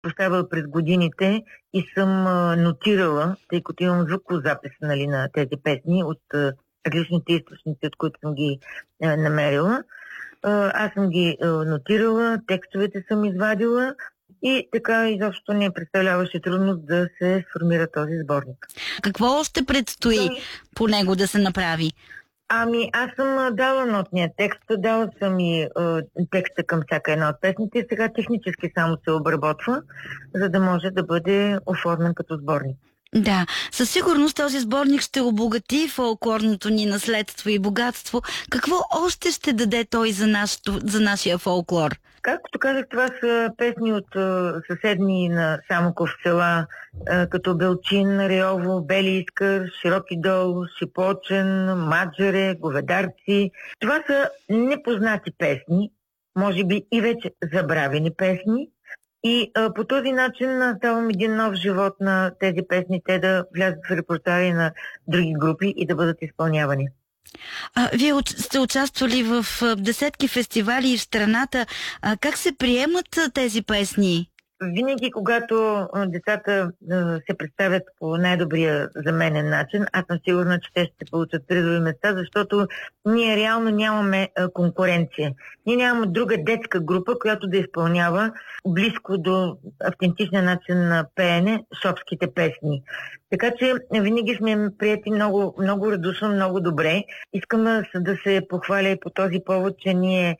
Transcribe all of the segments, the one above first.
поставила през годините и съм нотирала, тъй като имам звукозапис, нали, на тези песни от различните източници, от които съм ги намерила. Аз съм ги нотирала, текстовете съм извадила и така изобщо не представляваше трудност да се сформира този сборник. Какво още предстои по него да се направи? Аз съм дала нотния текст, дала съм и текста към всяка една от песните. Сега технически само се обработва, за да може да бъде оформен като сборник. Да, със сигурност този сборник ще обогати фолклорното ни наследство и богатство. Какво още ще даде той за нашия фолклор? Както казах, това са песни от съседни на Самоков села, като Белчин, Реово, Бели Искър, Широки дол, Шипочен, Маджаре, Говедарци. Това са непознати песни, може би и вече забравени песни. И по този начин давам един нов живот на тези песни, те да влязат в репортажи на други групи и да бъдат изпълнявани. Вие сте участвали в десетки фестивали в страната. Как се приемат тези песни? Винаги, когато децата се представят по най-добрия за мен начин, аз съм сигурна, че те ще получат призови места, защото ние реално нямаме конкуренция. Ние нямаме друга детска група, която да изпълнява близко до автентичния начин на пеене шопските песни. Така че винаги сме приети много, много радушно, много добре. Искам да се похваля и по този повод, че ние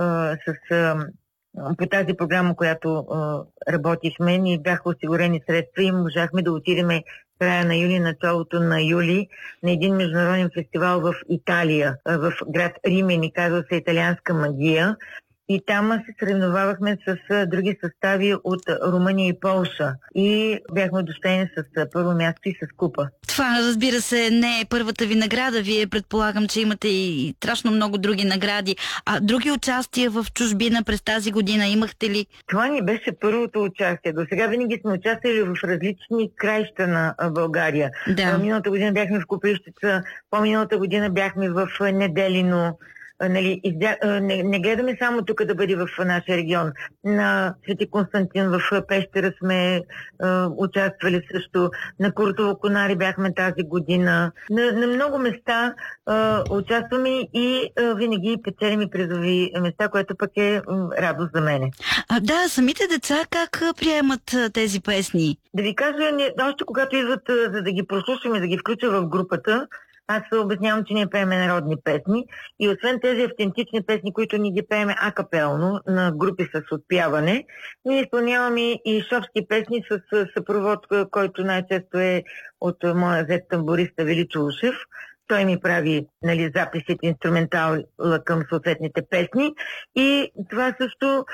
по тази програма, която работихме, ни бяха осигурени средства и можахме да отидем края на юли, началото на юли на един международен фестивал в Италия, в град Римени, казва се Италианска магия. И там се съревновавахме с други състави от Румъния и Полша. И бяхме удостоени с първо място и с купа. Това, разбира се, не е първата ви награда. Вие предполагам, че имате и страшно много други награди. А други участия в чужбина през тази година имахте ли? Това ни беше първото участие. До сега винаги сме участвали в различни краища на България. Да. Миналата година бяхме в Копривщица, по-миналата година бяхме в Неделино. Нали, не гледаме само тук да бъде в нашия регион. На Свети Константин в Пещера сме участвали също. На Куртово Конари бяхме тази година. На много места участваме и винаги печелим призови места, което пък е радост за мене. Да, самите деца как приемат тези песни? Да ви кажа, още когато идват, за да ги прослушаме, да ги включа в групата, аз обяснявам, че ние пееме народни песни и освен тези автентични песни, които ни ги пееме акапелно на групи с отпяване, ние изпълняваме и шопски песни с съпровод, който най-често е от моя зет тамбуриста Величо Ушев. Той ми прави, нали, записите инструментал към съответните песни и това също